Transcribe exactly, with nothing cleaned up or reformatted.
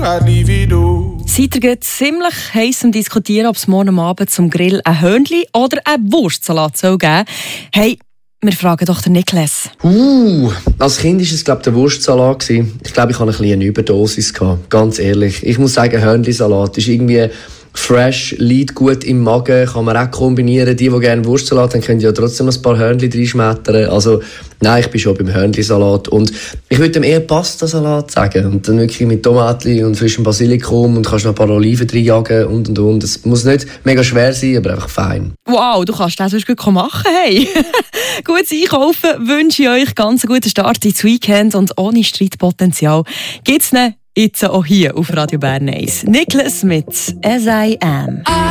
I'd leave it all. Seid ihr ziemlich heiß am Diskutieren, ob es morgen Abend zum Grill ein Hörnli oder ein Wurstsalat soll geben? Hey, wir fragen doch den Niklas. Uh, als Kind war es, glaube ich, der Wurstsalat. Ich glaube, ich hatte ein bisschen eine Überdosis gehabt, ganz ehrlich. Ich muss sagen, Hörnli-Salat ist irgendwie fresh, liegt gut im Magen, kann man auch kombinieren. Die, die gerne Wurstsalat haben, können ja trotzdem noch ein paar Hörnli reinschmettern. Also, nein, ich bin schon beim Hörnli-Salat. Und ich würde dem eher Pastasalat sagen. Und dann wirklich mit Tomatli und frischem Basilikum und kannst noch ein paar Oliven reinjagen und und und. Es muss nicht mega schwer sein, aber einfach fein. Wow, du kannst das sonst gut machen, hey. Gutes Einkaufen wünsche ich euch, ganz einen guten Start ins Weekend und ohne Streitpotenzial gibt's ne jetzt auch hier auf Radio Bern eins. Niklas mit «As I Am».